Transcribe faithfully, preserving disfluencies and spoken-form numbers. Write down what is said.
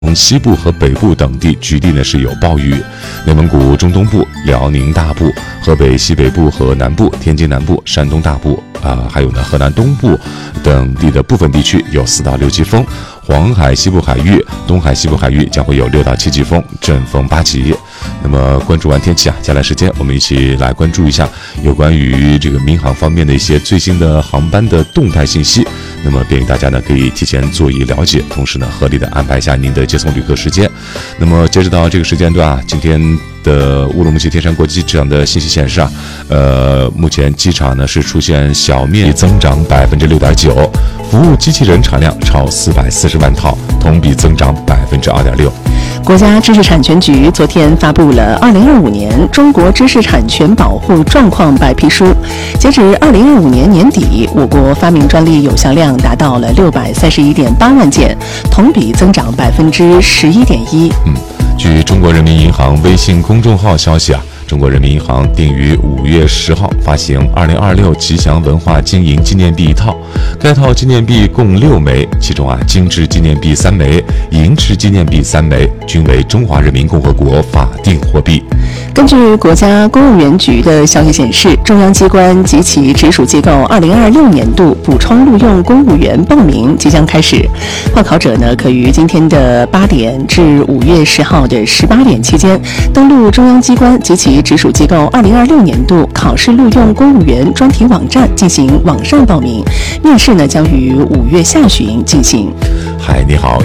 西部和北部等地局地呢是有暴雨，内蒙古中东部、辽宁大部、河北西北部和南部、天津南部、山东大部啊、呃，还有呢河南东部等地的部分地区有四到六级风。黄海西部海域、东海西部海域将会有六到七级风，阵风八级。那么关注完天气啊，接下来时间我们一起来关注一下有关于这个民航方面的一些最新的航班的动态信息。那么便于大家呢可以提前做一了解，同时呢合理的安排一下您的接送旅客时间。那么截止到这个时间段啊，今天的乌鲁木齐天山国际机场的信息显示啊，呃，目前机场呢是出现小面增长百分之六点九，服务机器人产量超四百四十万套，同比增长百分之二点六。 国家知识产权局昨天发布了二零二五年中国知识产权保护状况白皮书。截止二零二五年年底，我国发明专利有效量达到了六百三十一点八万件，同比增长百分之十一点一。 嗯，据中国人民银行微信公众号消息啊，中国人民银行定于五月十号发行二零二六吉祥文化经营纪念币一套，该套纪念币共六枚，其中啊精致纪念币三枚，银质纪念币三枚，均为中华人民共和国法定货币。 根据国家公务员局的消息显示，中央机关及其直属机构二零二六年度补充录用公务员报名即将开始，报考者呢可于今天的八点至五月十号的十八点期间，登录中央机关及其直属机构二零二六年度考试录用公务员专题网站进行网上报名，面试呢将于五月下旬进行。 嗨，你好。